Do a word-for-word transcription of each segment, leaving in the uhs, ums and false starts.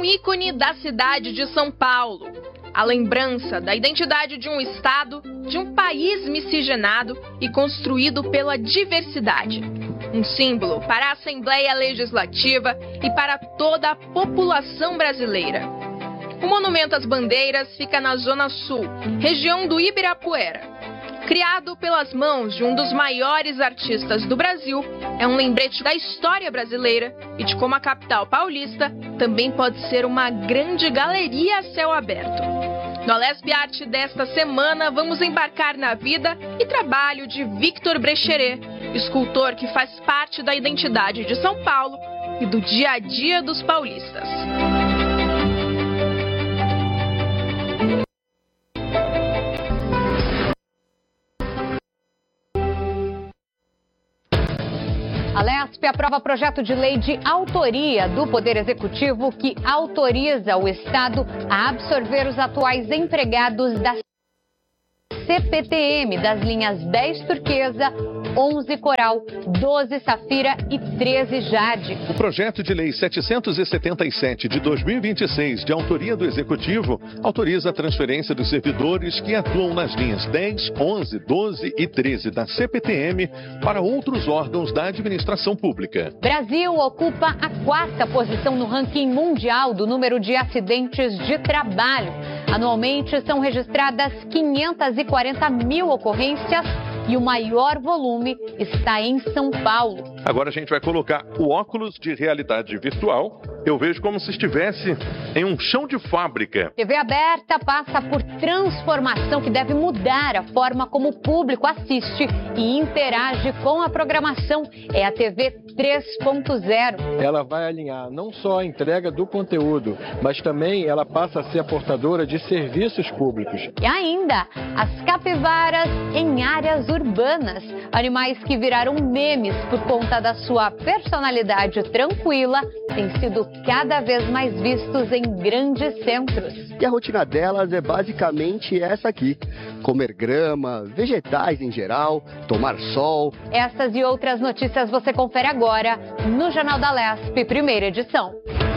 ícone da cidade de São Paulo. A lembrança da identidade de um estado, de um país miscigenado e construído pela diversidade. Um símbolo para a Assembleia Legislativa e para toda a população brasileira. O Monumento às Bandeiras fica na Zona Sul, região do Ibirapuera. Criado pelas mãos de um dos maiores artistas do Brasil, é um lembrete da história brasileira e de como a capital paulista também pode ser uma grande galeria a céu aberto. No Alesp Arte desta semana, vamos embarcar na vida e trabalho de Victor Brecheret, escultor que faz parte da identidade de São Paulo e do dia a dia dos paulistas. A Alesp aprova projeto de lei de autoria do Poder Executivo que autoriza o Estado a absorver os atuais empregados da C P T M, das linhas dez Turquesa, onze Coral, doze Safira e treze Jade. O projeto de lei setecentos e setenta e sete de dois mil e vinte e seis, de autoria do Executivo, autoriza a transferência dos servidores que atuam nas linhas dez, onze, doze e treze da C P T M para outros órgãos da administração pública. Brasil ocupa a quarta posição no ranking mundial do número de acidentes de trabalho. Anualmente são registradas quinhentas e quarenta mil ocorrências e o maior volume está em São Paulo. Agora a gente vai colocar o óculos de realidade virtual. Eu vejo como se estivesse em um chão de fábrica. T V aberta passa por transformação que deve mudar a forma como o público assiste e interage com a programação. É a T V três ponto zero. Ela vai alinhar não só a entrega do conteúdo, mas também ela passa a ser a portadora de serviços públicos. E ainda, as capivaras em áreas urbanas. Animais que viraram memes por conta da sua personalidade tranquila, têm sido cada vez mais vistos em grandes centros. E a rotina delas é basicamente essa aqui: comer grama, vegetais em geral, tomar sol. Essas e outras notícias você confere agora no Jornal da Alesp, primeira edição.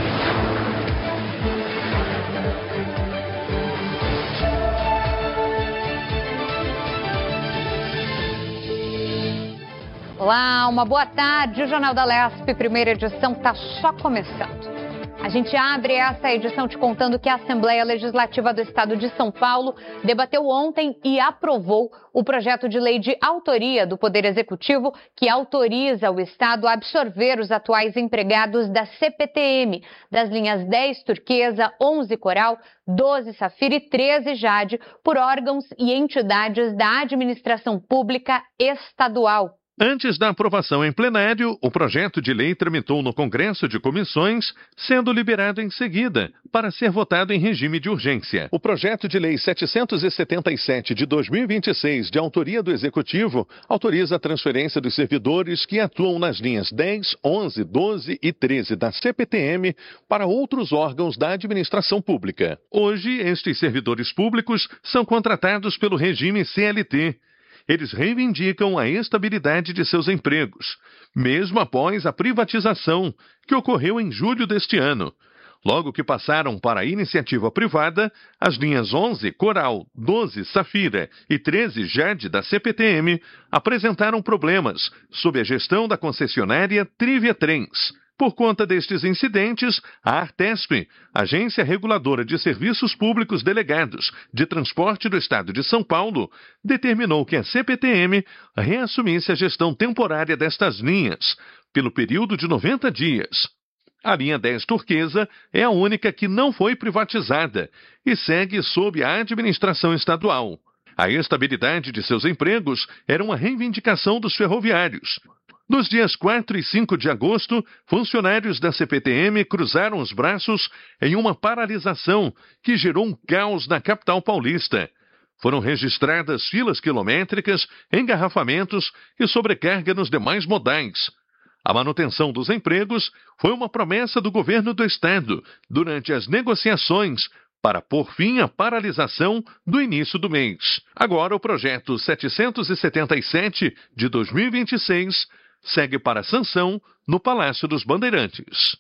Olá, uma boa tarde. O Jornal da Alesp, primeira edição, está só começando. A gente abre essa edição te contando que a Assembleia Legislativa do Estado de São Paulo debateu ontem e aprovou o projeto de lei de autoria do Poder Executivo que autoriza o Estado a absorver os atuais empregados da C P T M, das linhas dez Turquesa, onze Coral, doze Safira e treze Jade, por órgãos e entidades da administração pública estadual. Antes da aprovação em plenário, o projeto de lei tramitou no Congresso de Comissões, sendo liberado em seguida para ser votado em regime de urgência. O projeto de lei setecentos e setenta e sete de dois mil e vinte e seis, de autoria do Executivo, autoriza a transferência dos servidores que atuam nas linhas dez, onze, doze e treze da C P T M para outros órgãos da administração pública. Hoje, estes servidores públicos são contratados pelo regime C L T. Eles reivindicam a estabilidade de seus empregos, mesmo após a privatização, que ocorreu em julho deste ano. Logo que passaram para a iniciativa privada, as linhas onze Coral, doze Safira e treze Jade da C P T M apresentaram problemas sob a gestão da concessionária Trivia Trens. Por conta destes incidentes, a Artesp, Agência Reguladora de Serviços Públicos Delegados de Transporte do Estado de São Paulo, determinou que a C P T M reassumisse a gestão temporária destas linhas, pelo período de noventa dias. A linha dez Turquesa é a única que não foi privatizada e segue sob a administração estadual. A estabilidade de seus empregos era uma reivindicação dos ferroviários. Nos dias quatro e cinco de agosto, funcionários da C P T M cruzaram os braços em uma paralisação que gerou um caos na capital paulista. Foram registradas filas quilométricas, engarrafamentos e sobrecarga nos demais modais. A manutenção dos empregos foi uma promessa do governo do estado durante as negociações para pôr fim à paralisação do início do mês. Agora, o projeto setecentos e setenta e sete de dois mil e vinte e seis segue para sanção no Palácio dos Bandeirantes.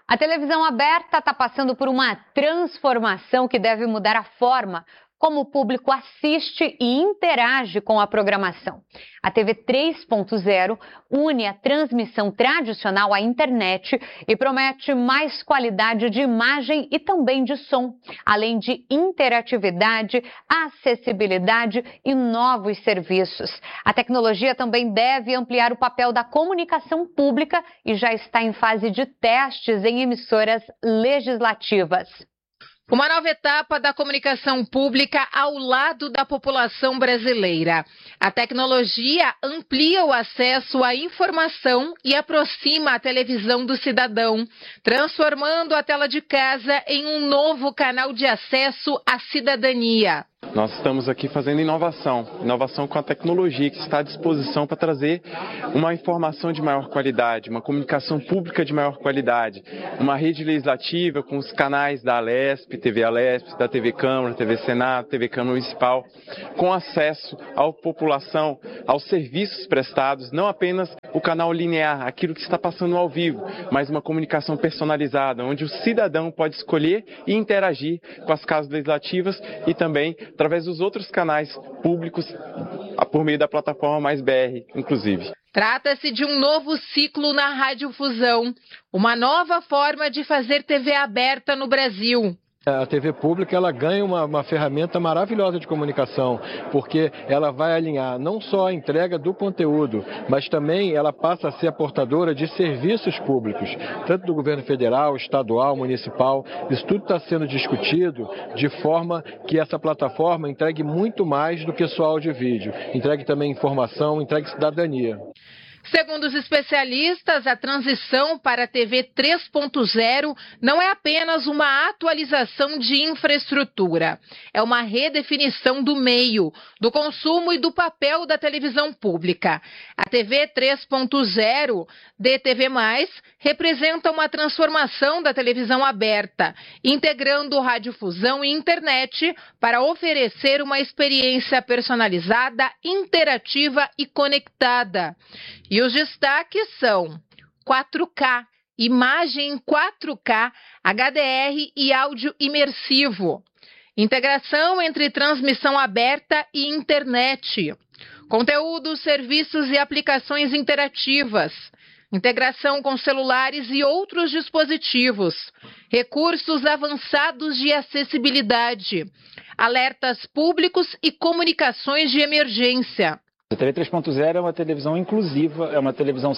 A televisão aberta está passando por uma transformação que deve mudar a forma como o público assiste e interage com a programação. A T V três ponto zero une a transmissão tradicional à internet e promete mais qualidade de imagem e também de som, além de interatividade, acessibilidade e novos serviços. A tecnologia também deve ampliar o papel da comunicação pública e já está em fase de testes em emissoras legislativas. Uma nova etapa da comunicação pública ao lado da população brasileira. A tecnologia amplia o acesso à informação e aproxima a televisão do cidadão, transformando a tela de casa em um novo canal de acesso à cidadania. Nós estamos aqui fazendo inovação, inovação com a tecnologia que está à disposição para trazer uma informação de maior qualidade, uma comunicação pública de maior qualidade, uma rede legislativa com os canais da Alesp, T V Alesp, da T V Câmara, T V Senado, T V Câmara Municipal, com acesso à população, aos serviços prestados, não apenas o canal linear, aquilo que está passando ao vivo, mas uma comunicação personalizada, onde o cidadão pode escolher e interagir com as casas legislativas e também através dos outros canais públicos, por meio da plataforma Mais B R, inclusive. Trata-se de um novo ciclo na radiodifusão, uma nova forma de fazer T V aberta no Brasil. A T V pública ela ganha uma, uma ferramenta maravilhosa de comunicação, porque ela vai alinhar não só a entrega do conteúdo, mas também ela passa a ser a portadora de serviços públicos, tanto do governo federal, estadual, municipal. Isso tudo está sendo discutido de forma que essa plataforma entregue muito mais do que só áudio e vídeo, entregue também informação, entregue cidadania. Segundo os especialistas, a transição para a T V três ponto zero não é apenas uma atualização de infraestrutura, é uma redefinição do meio, do consumo e do papel da televisão pública. A T V três ponto zero, D T V mais, representa uma transformação da televisão aberta, integrando radiodifusão e internet para oferecer uma experiência personalizada, interativa e conectada. E os destaques são quatro K, imagem em quatro K, H D R e áudio imersivo. Integração entre transmissão aberta e internet. Conteúdos, serviços e aplicações interativas. Integração com celulares e outros dispositivos. Recursos avançados de acessibilidade. Alertas públicos e comunicações de emergência. A T V três ponto zero é uma televisão inclusiva, é uma televisão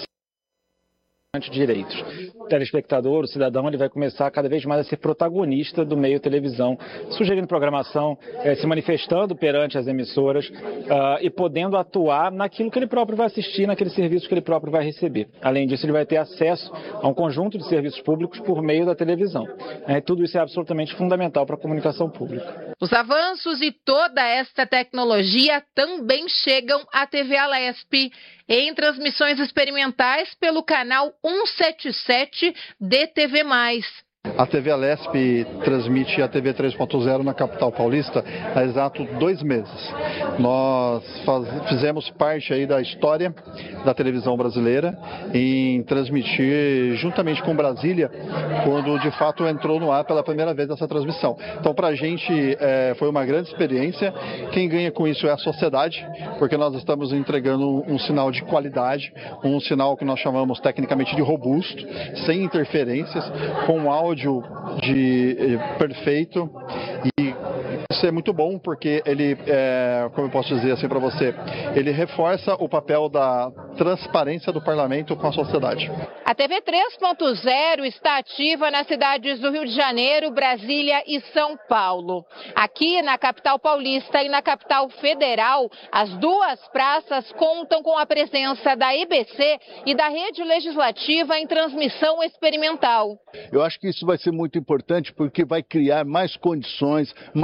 de direitos. O telespectador, o cidadão, ele vai começar cada vez mais a ser protagonista do meio televisão, sugerindo programação, eh, se manifestando perante as emissoras uh, e podendo atuar naquilo que ele próprio vai assistir, naquele serviço que ele próprio vai receber. Além disso, ele vai ter acesso a um conjunto de serviços públicos por meio da televisão. Eh, tudo isso é absolutamente fundamental para a comunicação pública. Os avanços e toda esta tecnologia também chegam à T V Alesp, em transmissões experimentais pelo canal cento e setenta e sete D T V mais. A T V Alesp transmite a T V três ponto zero na capital paulista há exato dois meses. Nós faz, fizemos parte aí da história da televisão brasileira em transmitir juntamente com Brasília, quando de fato entrou no ar pela primeira vez essa transmissão. Então, para a gente é, foi uma grande experiência. Quem ganha com isso é a sociedade, porque nós estamos entregando um, um sinal de qualidade, um sinal que nós chamamos tecnicamente de robusto, sem interferências, com áudio de eh, perfeito, e isso é muito bom porque ele, é, como eu posso dizer assim para você, ele reforça o papel da transparência do parlamento com a sociedade. A T V três ponto zero está ativa nas cidades do Rio de Janeiro, Brasília e São Paulo. Aqui na capital paulista e na capital federal, as duas praças contam com a presença da E B C e da Rede Legislativa em transmissão experimental. Eu acho que isso vai ser muito importante porque vai criar mais condições, mais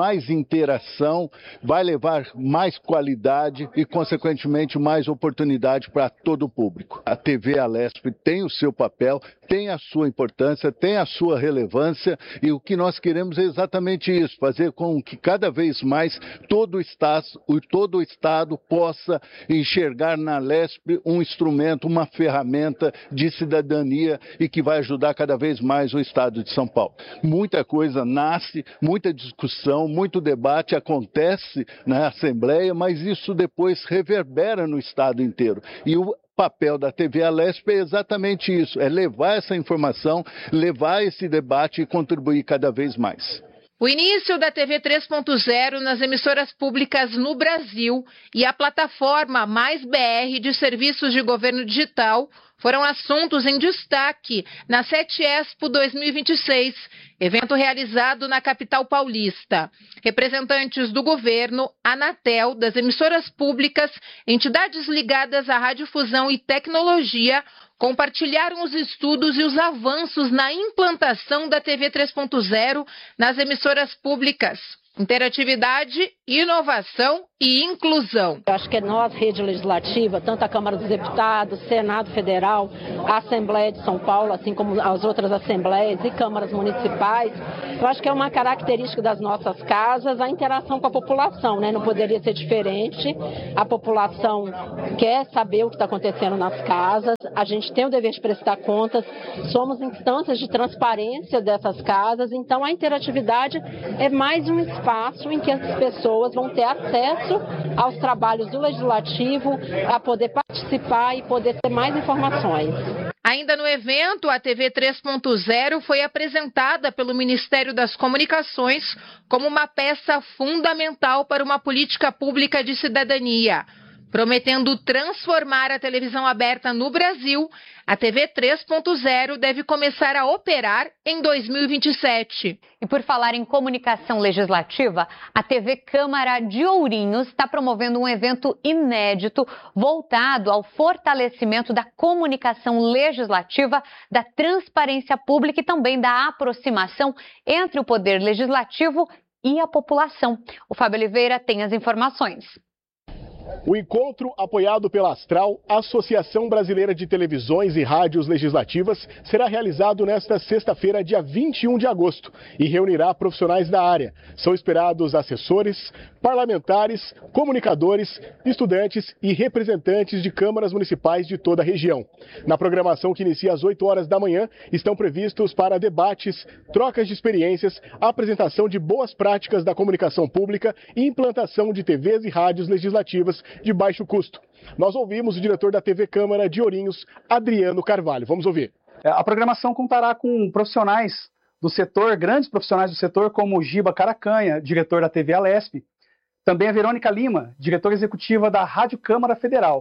interação, vai levar mais qualidade e, consequentemente, mais oportunidade para todo o público. A T V Alesp tem o seu papel, tem a sua importância, tem a sua relevância e o que nós queremos é exatamente isso, fazer com que cada vez mais todo o Estado, todo o Estado possa enxergar na Alesp um instrumento, uma ferramenta de cidadania e que vai ajudar cada vez mais o Estado de São Paulo. Muita coisa nasce, muita discussão, muito debate acontece na Assembleia, mas isso depois reverbera no Estado inteiro. E o papel da T V Alesp é exatamente isso, é levar essa informação, levar esse debate e contribuir cada vez mais. O início da T V três ponto zero nas emissoras públicas no Brasil e a plataforma Mais B R de serviços de governo digital foram assuntos em destaque na sete Expo dois mil e vinte e seis, evento realizado na capital paulista. Representantes do governo, Anatel, das emissoras públicas, entidades ligadas à radiodifusão e tecnologia, compartilharam os estudos e os avanços na implantação da T V três ponto zero nas emissoras públicas. Interatividade, inovação e inclusão. Eu acho que nós, rede legislativa, tanto a Câmara dos Deputados, Senado Federal, a Assembleia de São Paulo, assim como as outras assembleias e câmaras municipais, eu acho que é uma característica das nossas casas a interação com a população, né? Não poderia ser diferente. A população quer saber o que está acontecendo nas casas, a gente tem o dever de prestar contas, somos instâncias de transparência dessas casas, então a interatividade é mais um espaço espaço em que as pessoas vão ter acesso aos trabalhos do Legislativo, a poder participar e poder ter mais informações. Ainda no evento, a T V três ponto zero foi apresentada pelo Ministério das Comunicações como uma peça fundamental para uma política pública de cidadania. Prometendo transformar a televisão aberta no Brasil, a T V três ponto zero deve começar a operar em dois mil e vinte e sete. E por falar em comunicação legislativa, a T V Câmara de Ourinhos está promovendo um evento inédito voltado ao fortalecimento da comunicação legislativa, da transparência pública e também da aproximação entre o poder legislativo e a população. O Fábio Oliveira tem as informações. O encontro, apoiado pela Astral, Associação Brasileira de Televisões e Rádios Legislativas, será realizado nesta sexta-feira, dia vinte e um de agosto, e reunirá profissionais da área. São esperados assessores, parlamentares, comunicadores, estudantes e representantes de câmaras municipais de toda a região. Na programação, que inicia às oito horas da manhã, estão previstos para debates, trocas de experiências, apresentação de boas práticas da comunicação pública e implantação de T Vs e rádios legislativas de baixo custo. Nós ouvimos o diretor da T V Câmara de Ourinhos, Adriano Carvalho. Vamos ouvir. A programação contará com profissionais do setor, grandes profissionais do setor, como o Giba Caracanha, diretor da T V Alesp, também a Verônica Lima, diretora executiva da Rádio Câmara Federal,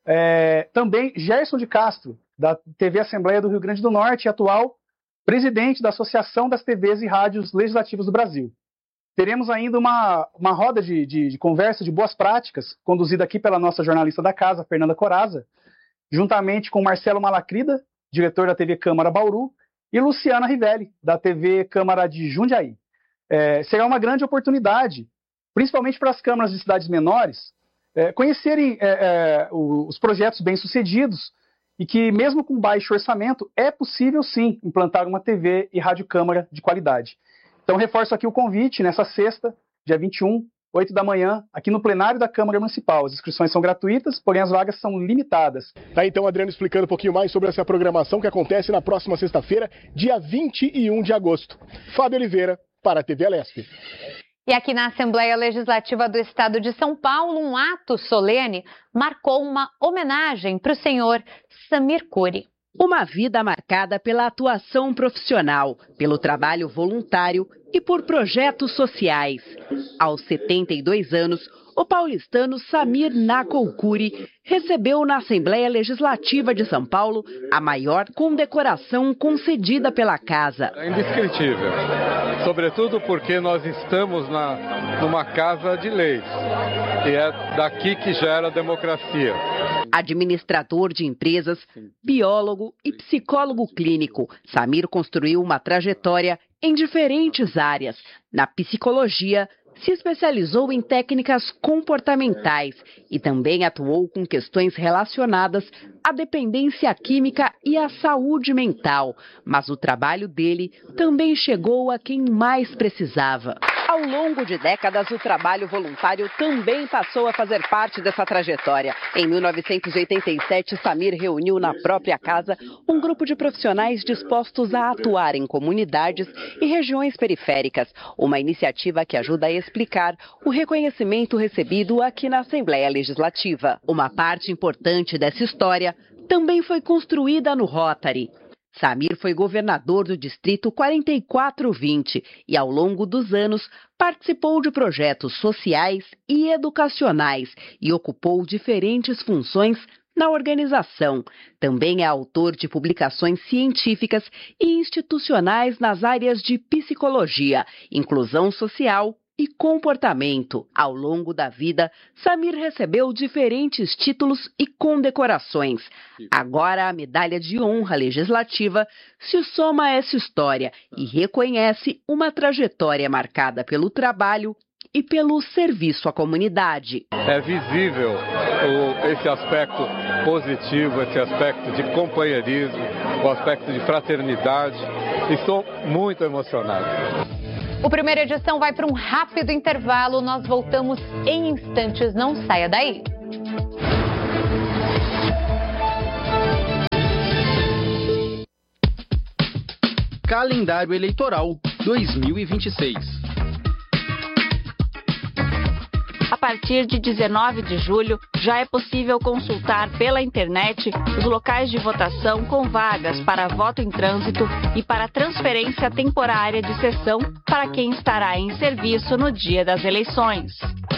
é, também Gerson de Castro, da T V Assembleia do Rio Grande do Norte e atual presidente da Associação das T Vs e Rádios Legislativas do Brasil. Teremos ainda uma, uma roda de, de, de conversa de boas práticas, conduzida aqui pela nossa jornalista da casa, Fernanda Coraza, juntamente com Marcelo Malacrida, diretor da T V Câmara Bauru, e Luciana Rivelli, da T V Câmara de Jundiaí. É, será uma grande oportunidade, principalmente para as câmaras de cidades menores, é, conhecerem é, é, os projetos bem-sucedidos e que, mesmo com baixo orçamento, é possível sim implantar uma T V e rádio câmara de qualidade. Então, reforço aqui o convite nessa sexta, dia vinte e um, oito da manhã, aqui no plenário da Câmara Municipal. As inscrições são gratuitas, porém as vagas são limitadas. Tá, então, Adriano explicando um pouquinho mais sobre essa programação que acontece na próxima sexta-feira, dia vinte e um de agosto. Fábio Oliveira, para a T V Alesp. E aqui na Assembleia Legislativa do Estado de São Paulo, um ato solene marcou uma homenagem para o senhor Samir Khoury. Uma vida marcada pela atuação profissional, pelo trabalho voluntário e por projetos sociais. Aos setenta e dois anos, o paulistano Samir Nakhou Khoury recebeu na Assembleia Legislativa de São Paulo a maior condecoração concedida pela casa. É indescritível, sobretudo porque nós estamos na, numa casa de leis, e é daqui que gera a democracia. Administrador de empresas, biólogo e psicólogo clínico, Samir construiu uma trajetória em diferentes áreas. Na psicologia, se especializou em técnicas comportamentais e também atuou com questões relacionadas à dependência química e à saúde mental. Mas o trabalho dele também chegou a quem mais precisava. Ao longo de décadas, o trabalho voluntário também passou a fazer parte dessa trajetória. Em mil novecentos e oitenta e sete, Samir reuniu na própria casa um grupo de profissionais dispostos a atuar em comunidades e regiões periféricas. Uma iniciativa que ajuda a explicar o reconhecimento recebido aqui na Assembleia Legislativa. Uma parte importante dessa história também foi construída no Rotary. Samir foi governador do distrito quarenta e quatro vinte e, ao longo dos anos, participou de projetos sociais e educacionais e ocupou diferentes funções na organização. Também é autor de publicações científicas e institucionais nas áreas de psicologia, inclusão social e comportamento. Ao longo da vida, Samir recebeu diferentes títulos e condecorações. Agora, a medalha de honra legislativa se soma a essa história e reconhece uma trajetória marcada pelo trabalho e pelo serviço à comunidade. É visível o, esse aspecto positivo, esse aspecto de companheirismo, o aspecto de fraternidade. Estou muito emocionado. O Primeira Edição vai para um rápido intervalo. Nós voltamos em instantes. Não saia daí. Calendário Eleitoral dois mil e vinte e seis. A partir de dezenove de julho, já é possível consultar pela internet os locais de votação com vagas para voto em trânsito e para transferência temporária de sessão para quem estará em serviço no dia das eleições.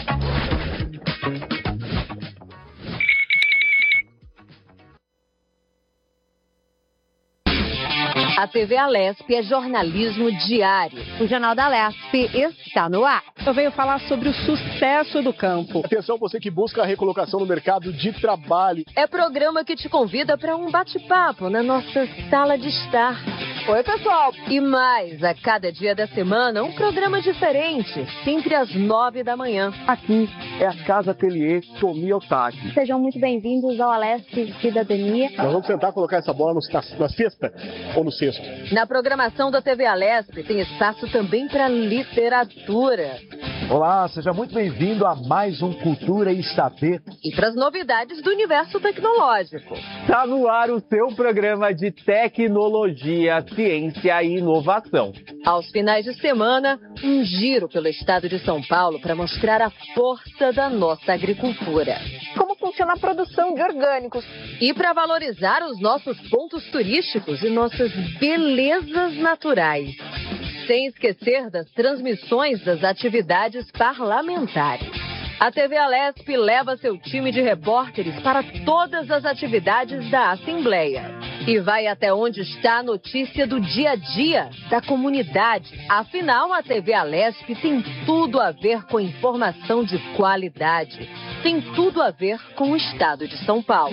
A T V Alesp é jornalismo diário. O Jornal da Alesp está no ar. Eu venho falar sobre o sucesso do campo. Atenção, você que busca a recolocação no mercado de trabalho. É programa que te convida para um bate-papo na nossa sala de estar. Oi, pessoal. E mais, a cada dia da semana, um programa diferente, sempre às nove da manhã. Aqui é a Casa Ateliê Tomi Otaki. Sejam muito bem-vindos ao Alesp Cidadania. Nós vamos tentar colocar essa bola no, na, na cesta ou no cesto. Na programação da T V Alesp tem espaço também para literatura. Olá, seja muito bem-vindo a mais um Cultura e Saber. E para as novidades do universo tecnológico. Está no ar o seu programa de tecnologia, ciência e inovação. Aos finais de semana, um giro pelo estado de São Paulo para mostrar a força da nossa agricultura. Como funciona a produção de orgânicos. E para valorizar os nossos pontos turísticos e nossas belezas naturais. Sem esquecer das transmissões das atividades parlamentares. A T V Alesp leva seu time de repórteres para todas as atividades da Assembleia. E vai até onde está a notícia do dia a dia da comunidade. Afinal, a T V Alesp tem tudo a ver com informação de qualidade. Tem tudo a ver com o estado de São Paulo.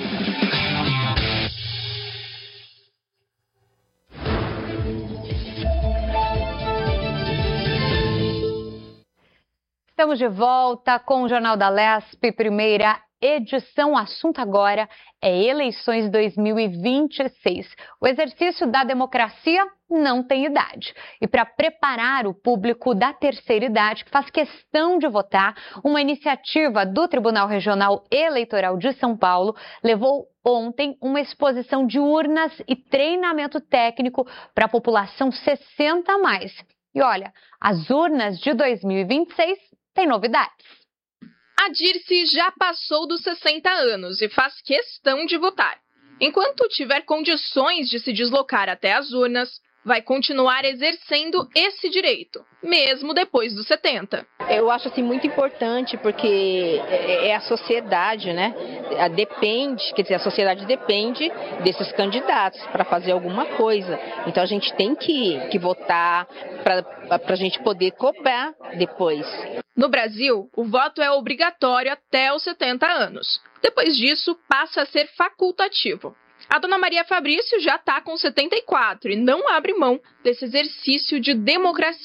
Estamos de volta com o Jornal da Alesp, primeira edição. O assunto agora é eleições dois mil e vinte e seis. O exercício da democracia não tem idade. E para preparar o público da terceira idade, que faz questão de votar, uma iniciativa do Tribunal Regional Eleitoral de São Paulo levou ontem uma exposição de urnas e treinamento técnico para a população sessenta a mais. E olha, as urnas de dois mil e vinte e seis tem novidades. A Dirce já passou dos sessenta anos e faz questão de votar. Enquanto tiver condições de se deslocar até as urnas, vai continuar exercendo esse direito, mesmo depois dos setenta. Eu acho assim muito importante porque é a sociedade, né? Depende, quer dizer, a sociedade depende desses candidatos para fazer alguma coisa. Então a gente tem que, que votar para a gente poder cobrar depois. No Brasil, o voto é obrigatório até os setenta anos. Depois disso, passa a ser facultativo. A dona Maria Fabrício já está com setenta e quatro e não abre mão desse exercício de democracia.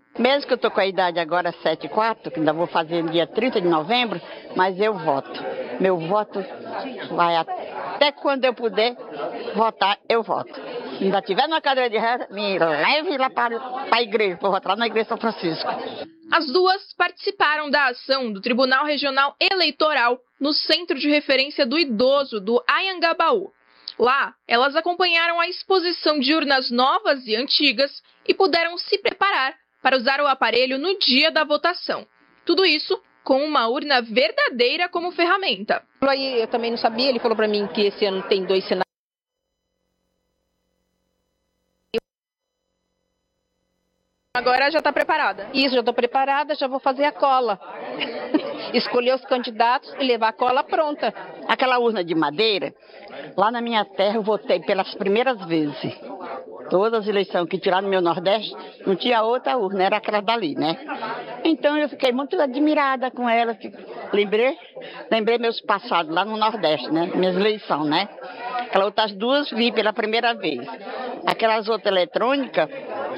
Mesmo que eu tô com a idade agora sete e quatro, que ainda vou fazer no dia trinta de novembro, mas eu voto. Meu voto vai até quando eu puder votar, eu voto. Se ainda tiver na cadeira de reza, me leve lá para, para a igreja, para votar lá na igreja São Francisco. As duas participaram da ação do Tribunal Regional Eleitoral no Centro de Referência do Idoso do Anhangabaú. Lá, elas acompanharam a exposição de urnas novas e antigas e puderam se preparar para usar o aparelho no dia da votação. Tudo isso com uma urna verdadeira como ferramenta. Eu também não sabia, ele falou para mim que esse ano tem dois cenários. Agora já está preparada? Isso, já estou preparada, já vou fazer a cola. Escolher os candidatos e levar a cola pronta. Aquela urna de madeira, lá na minha terra eu votei pelas primeiras vezes. Todas as eleições que tiraram no meu Nordeste, não tinha outra urna, era aquela dali, né? Então eu fiquei muito admirada com ela. Lembrei, lembrei meus passados lá no Nordeste, né? Minhas eleições, né? Aquelas outras duas vi pela primeira vez. Aquelas outras eletrônicas,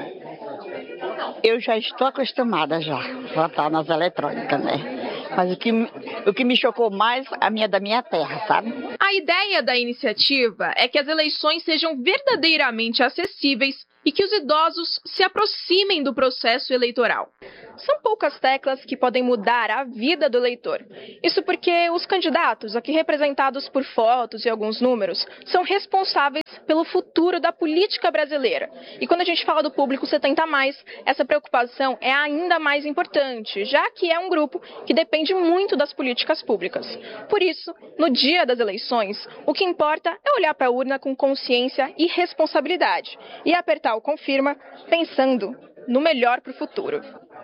eu já estou acostumada já a votar nas eletrônicas, né? Mas o que, o que me chocou mais, a minha da minha terra, sabe? A ideia da iniciativa é que as eleições sejam verdadeiramente acessíveis e que os idosos se aproximem do processo eleitoral. São poucas teclas que podem mudar a vida do eleitor. Isso porque os candidatos, aqui representados por fotos e alguns números, são responsáveis pelo futuro da política brasileira. E quando a gente fala do público setenta a mais, essa preocupação é ainda mais importante, já que é um grupo que depende muito das políticas públicas. Por isso, no dia das eleições, o que importa é olhar para a urna com consciência e responsabilidade e apertar o confirma pensando no melhor para o futuro.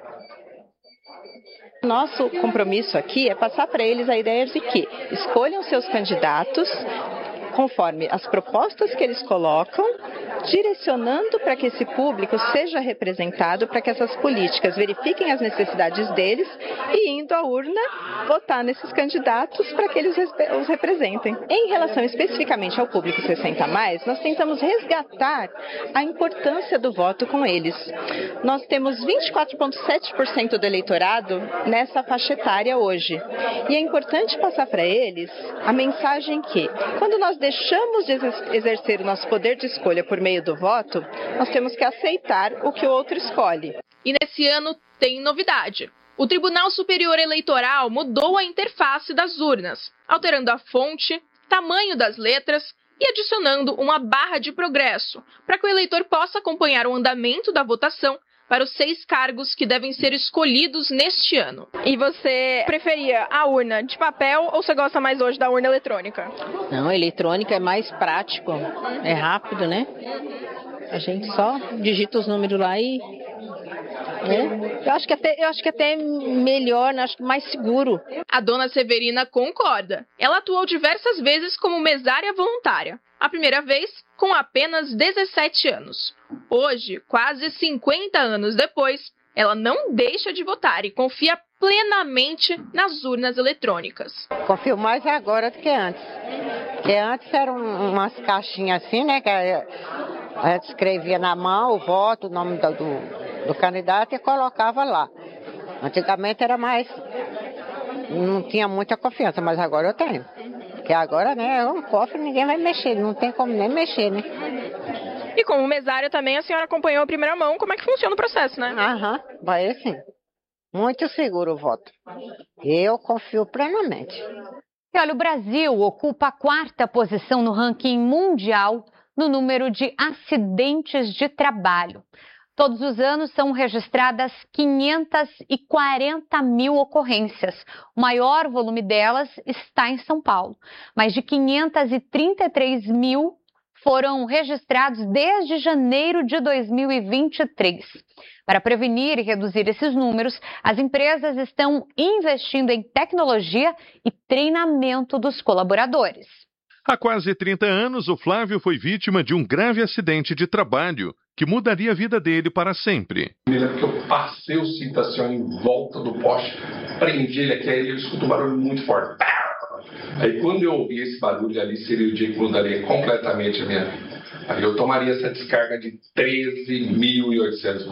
Nosso compromisso aqui é passar para eles a ideia de que escolham seus candidatos conforme as propostas que eles colocam, direcionando para que esse público seja representado, para que essas políticas verifiquem as necessidades deles e, indo à urna, votar nesses candidatos para que eles os representem. Em relação especificamente ao público sessenta a mais, nós tentamos resgatar a importância do voto com eles. Nós temos vinte e quatro vírgula sete por cento do eleitorado nessa faixa etária hoje. E é importante passar para eles a mensagem que, quando nós deixamos de exercer o nosso poder de escolha por meio do voto, nós temos que aceitar o que o outro escolhe. E nesse ano tem novidade. O Tribunal Superior Eleitoral mudou a interface das urnas, alterando a fonte, tamanho das letras e adicionando uma barra de progresso, para que o eleitor possa acompanhar o andamento da votação para os seis cargos que devem ser escolhidos neste ano. E você preferia a urna de papel ou você gosta mais hoje da urna eletrônica? Não, a eletrônica é mais prático, é rápido, né? A gente só digita os números lá e... Né? Eu acho que até, eu acho que até melhor, acho que mais seguro. A dona Severina concorda. Ela atuou diversas vezes como mesária voluntária. A primeira vez com apenas dezessete anos. Hoje, quase cinquenta anos depois, ela não deixa de votar e confia plenamente nas urnas eletrônicas. Confio mais agora do que antes. Porque antes eram umas caixinhas assim, né? Que a gente escrevia na mão o voto, o nome do, do, do candidato e colocava lá. Antigamente era mais... Não tinha muita confiança, mas agora eu tenho. Porque agora, né, é um cofre, ninguém vai mexer, não tem como nem mexer, né? E como mesária também, a senhora acompanhou a primeira mão como é que funciona o processo, né? Aham, vai sim. Muito seguro o voto. Eu confio plenamente. E olha, o Brasil ocupa a quarta posição no ranking mundial no número de acidentes de trabalho. Todos os anos são registradas quinhentas e quarenta mil ocorrências. O maior volume delas está em São Paulo. Mais de quinhentas e trinta e três mil foram registrados desde janeiro de dois mil e vinte e três. Para prevenir e reduzir esses números, as empresas estão investindo em tecnologia e treinamento dos colaboradores. Há quase trinta anos, o Flávio foi vítima de um grave acidente de trabalho que mudaria a vida dele para sempre. Eu lembro que eu passei o cinto assim, ó, em volta do poste, prendi ele aqui, aí eu escuto um barulho muito forte. Aí quando eu ouvi esse barulho ali, seria o dia que mudaria completamente a minha vida. Aí eu tomaria essa descarga de treze mil e oitocentos volts.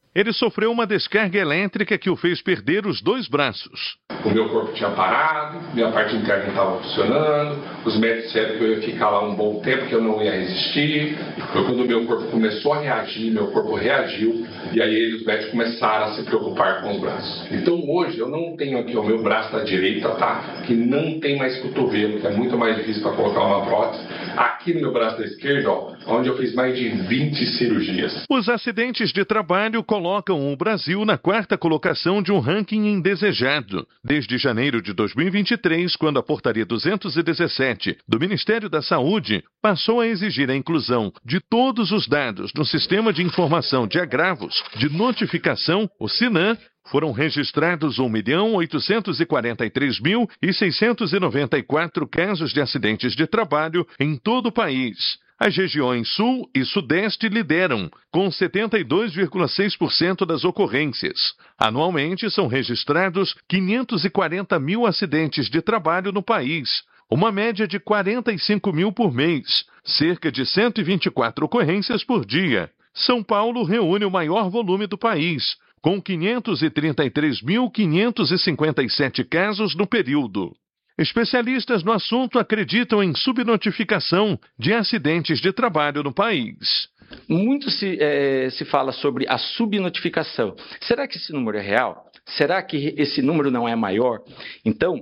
Ele sofreu uma descarga elétrica que o fez perder os dois braços. O meu corpo tinha parado, minha parte interna não estava funcionando, os médicos disseram que eu ia ficar lá um bom tempo, que eu não ia resistir. Foi quando o meu corpo começou a reagir, meu corpo reagiu, e aí os médicos começaram a se preocupar com os braços. Então hoje eu não tenho aqui, o meu braço da direita, tá? Que não tem mais cotovelo, que é muito mais difícil para colocar uma prótese. Aqui no meu braço da esquerda, ó, onde eu fiz mais de vinte cirurgias. Os acidentes de trabalho colocam o Brasil na quarta colocação de um ranking indesejado. Desde janeiro de dois mil e vinte e três, quando a Portaria duzentos e dezessete do Ministério da Saúde passou a exigir a inclusão de todos os dados no Sistema de Informação de Agravos de Notificação, o SINAM, foram registrados um milhão oitocentos e quarenta e três mil seiscentos e noventa e quatro casos de acidentes de trabalho em todo o país. As regiões Sul e Sudeste lideram, com setenta e dois vírgula seis por cento das ocorrências. Anualmente são registrados quinhentos e quarenta mil acidentes de trabalho no país, uma média de quarenta e cinco mil por mês, cerca de cento e vinte e quatro ocorrências por dia. São Paulo reúne o maior volume do país, com quinhentos e trinta e três mil quinhentos e cinquenta e sete casos no período. Especialistas no assunto acreditam em subnotificação de acidentes de trabalho no país. Muito se, é, se fala sobre a subnotificação. Será que esse número é real? Será que esse número não é maior? Então,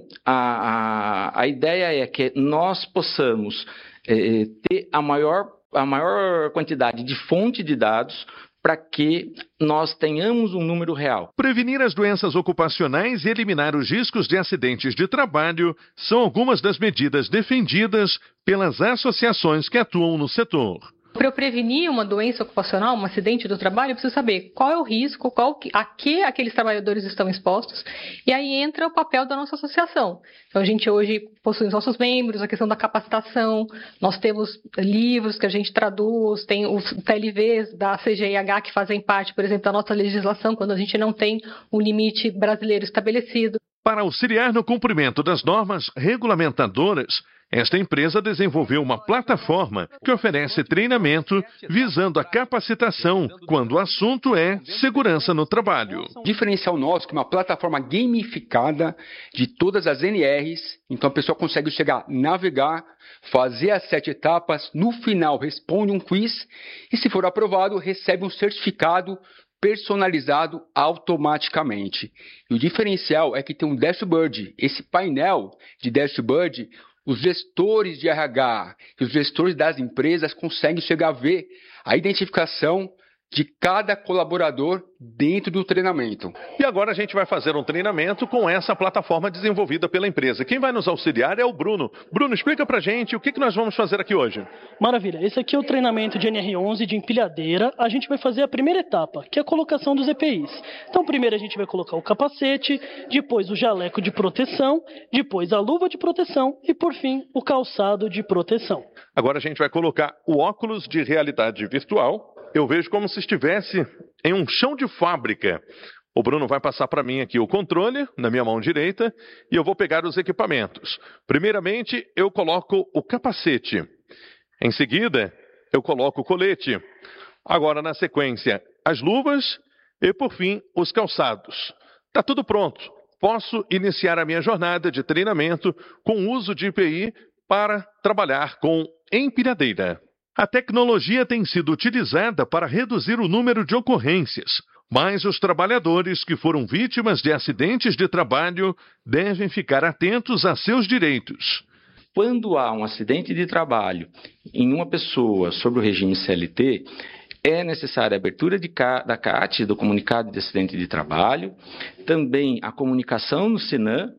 a, a, a ideia é que nós possamos é, ter a maior, a maior quantidade de fonte de dados para que nós tenhamos um número real. Prevenir as doenças ocupacionais e eliminar os riscos de acidentes de trabalho são algumas das medidas defendidas pelas associações que atuam no setor. Para eu prevenir uma doença ocupacional, um acidente do trabalho, eu preciso saber qual é o risco, qual, a que aqueles trabalhadores estão expostos, e aí entra o papel da nossa associação. Então, a gente hoje possui os nossos membros, a questão da capacitação, nós temos livros que a gente traduz, tem os T L Vs da C G I H que fazem parte, por exemplo, da nossa legislação, quando a gente não tem um limite brasileiro estabelecido. Para auxiliar no cumprimento das normas regulamentadoras, esta empresa desenvolveu uma plataforma que oferece treinamento visando a capacitação quando o assunto é segurança no trabalho. Diferencial nosso que é uma plataforma gamificada de todas as N Rs, então a pessoa consegue chegar, navegar, fazer as sete etapas, no final responde um quiz e se for aprovado recebe um certificado personalizado automaticamente. E o diferencial é que tem um dashboard, esse painel de dashboard. Os gestores de R H e os gestores das empresas conseguem chegar a ver a identificação de cada colaborador dentro do treinamento. E agora a gente vai fazer um treinamento com essa plataforma desenvolvida pela empresa. Quem vai nos auxiliar é o Bruno. Bruno, explica pra gente o que, que nós vamos fazer aqui hoje. Maravilha, esse aqui é o treinamento de N R onze de empilhadeira. A gente vai fazer a primeira etapa, que é a colocação dos E P Is. Então primeiro a gente vai colocar o capacete, depois o jaleco de proteção, depois a luva de proteção e por fim o calçado de proteção. Agora a gente vai colocar o óculos de realidade virtual. Eu vejo como se estivesse em um chão de fábrica. O Bruno vai passar para mim aqui o controle, na minha mão direita, e eu vou pegar os equipamentos. Primeiramente, eu coloco o capacete. Em seguida, eu coloco o colete. Agora, na sequência, as luvas e, por fim, os calçados. Está tudo pronto. Posso iniciar a minha jornada de treinamento com o uso de I P I para trabalhar com empilhadeira. A tecnologia tem sido utilizada para reduzir o número de ocorrências, mas os trabalhadores que foram vítimas de acidentes de trabalho devem ficar atentos a seus direitos. Quando há um acidente de trabalho em uma pessoa sobre o regime C L T, é necessária a abertura de, da C A T, do Comunicado de Acidente de Trabalho, também a comunicação no SINAM,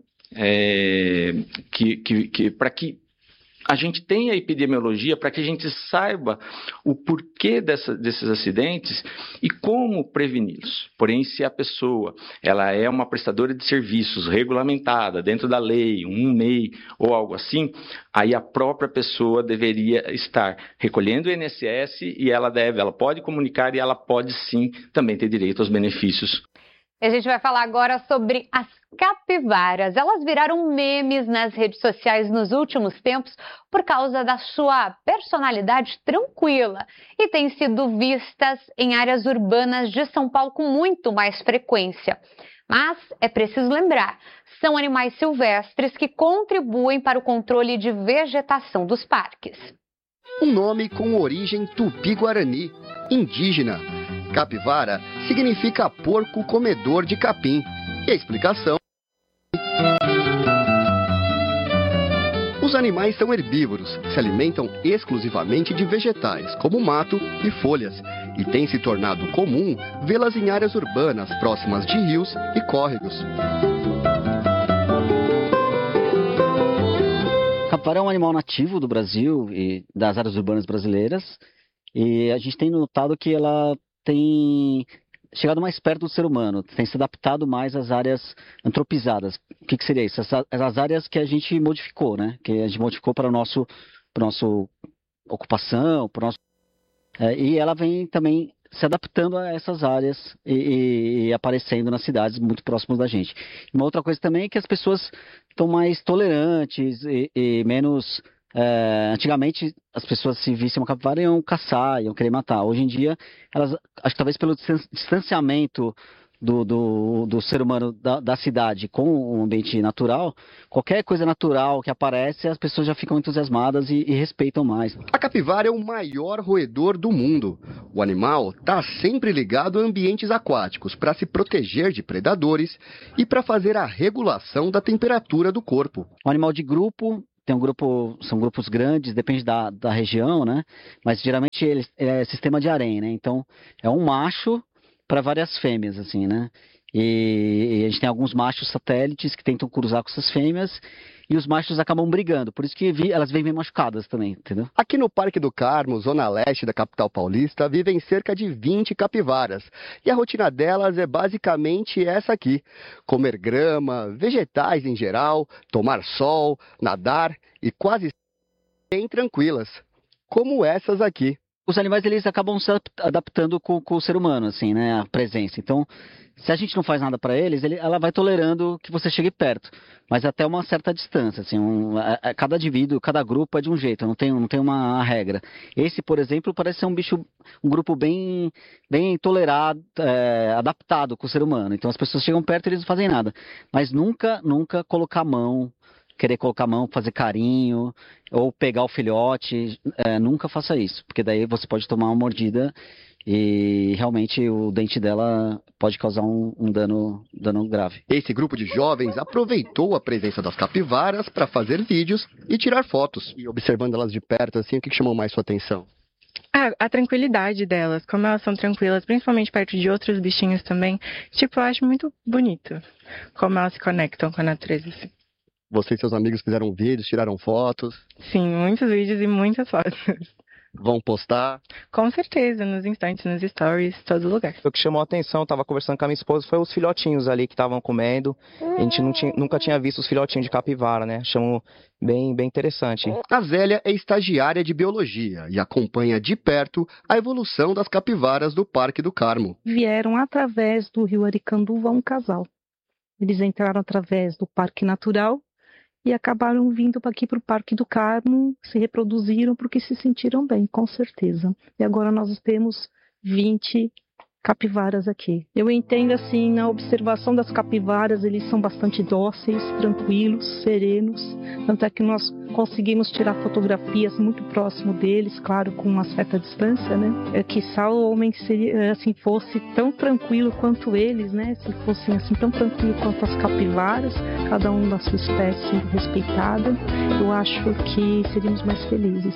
é, que, que, que, para que a gente tenha a epidemiologia, para que a gente saiba o porquê dessa, desses acidentes e como preveni-los. Porém, se a pessoa ela é uma prestadora de serviços regulamentada dentro da lei, um M E I ou algo assim, aí a própria pessoa deveria estar recolhendo o I N S S e ela deve, ela pode comunicar e ela pode sim também ter direito aos benefícios. E a gente vai falar agora sobre as capivaras. Elas viraram memes nas redes sociais nos últimos tempos por causa da sua personalidade tranquila e têm sido vistas em áreas urbanas de São Paulo com muito mais frequência. Mas é preciso lembrar, são animais silvestres que contribuem para o controle de vegetação dos parques. Um nome com origem tupi-guarani, indígena. Capivara significa porco comedor de capim. E a explicação... Os animais são herbívoros, se alimentam exclusivamente de vegetais, como mato e folhas, e tem se tornado comum vê-las em áreas urbanas próximas de rios e córregos. Capivara é um animal nativo do Brasil e das áreas urbanas brasileiras, e a gente tem notado que ela tem chegado mais perto do ser humano, tem se adaptado mais às áreas antropizadas. O que, que seria isso? As, as áreas que a gente modificou, né? Que a gente modificou para o nosso, para nosso ocupação, para nosso... É, e ela vem também se adaptando a essas áreas e, e, e aparecendo nas cidades muito próximas da gente. Uma outra coisa também é que as pessoas estão mais tolerantes e, e menos... É, antigamente as pessoas se vissem uma capivara iam caçar, iam querer matar. Hoje em dia, elas, acho que talvez pelo distanciamento do, do, do ser humano da, da cidade com o ambiente natural, qualquer coisa natural que aparece, as pessoas já ficam entusiasmadas e, e respeitam mais. A capivara é o maior roedor do mundo. O animal está sempre ligado a ambientes aquáticos para se proteger de predadores e para fazer a regulação da temperatura do corpo. Um animal de grupo. Tem um grupo, são grupos grandes, depende da, da região, né? Mas geralmente ele é sistema de harém, né? Então é um macho para várias fêmeas, assim, né? E, e a gente tem alguns machos satélites que tentam cruzar com essas fêmeas e os machos acabam brigando. Por isso que vi, elas vêm bem machucadas também, entendeu? Aqui no Parque do Carmo, zona leste da capital paulista, vivem cerca de vinte capivaras. E a rotina delas é basicamente essa aqui: comer grama, vegetais em geral, tomar sol, nadar e quase bem tranquilas, como essas aqui. Os animais, eles acabam se adaptando com, com o ser humano, assim, né, a presença. Então, se a gente não faz nada para eles, ele, ela vai tolerando que você chegue perto, mas até uma certa distância, assim, um, a, a, cada indivíduo, cada grupo é de um jeito, não tem, não tem uma regra. Esse, por exemplo, parece ser um bicho, um grupo bem, bem tolerado, é, adaptado com o ser humano. Então, as pessoas chegam perto e eles não fazem nada, mas nunca, nunca colocar a mão, querer colocar a mão, fazer carinho, ou pegar o filhote, é, nunca faça isso, porque daí você pode tomar uma mordida e realmente o dente dela pode causar um, um dano, dano grave. Esse grupo de jovens aproveitou a presença das capivaras para fazer vídeos e tirar fotos. E observando elas de perto, assim, o que chamou mais sua atenção? Ah, a tranquilidade delas, como elas são tranquilas, principalmente perto de outros bichinhos também. Tipo, eu acho muito bonito como elas se conectam com a natureza, assim. Você e seus amigos fizeram vídeos, tiraram fotos? Sim, muitos vídeos e muitas fotos. Vão postar? Com certeza, nos instantes, nos stories, todo lugar. O que chamou a atenção, eu tava conversando com a minha esposa, foi os filhotinhos ali que estavam comendo. A gente não tinha, nunca tinha visto os filhotinhos de capivara, né? Chamou bem, bem interessante. A Zélia é estagiária de biologia e acompanha de perto a evolução das capivaras do Parque do Carmo. Vieram através do rio Aricanduva um casal. Eles entraram através do Parque Natural e acabaram vindo aqui para o Parque do Carmo, se reproduziram porque se sentiram bem, com certeza. E agora nós temos vinte capivaras aqui. Eu entendo assim, na observação das capivaras, eles são bastante dóceis, tranquilos, serenos. Tanto é que nós conseguimos tirar fotografias muito próximo deles, claro, com uma certa distância, né? É que só o homem seria, assim, fosse tão tranquilo quanto eles, né? Se fossem assim tão tranquilo quanto as capivaras, cada um da sua espécie respeitada, eu acho que seríamos mais felizes.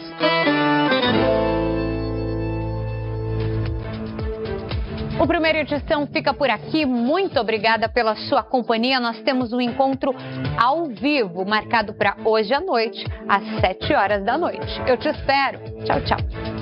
O Primeira Edição fica por aqui. Muito obrigada pela sua companhia. Nós temos um encontro ao vivo marcado para hoje à noite, às sete horas da noite. Eu te espero. Tchau, tchau.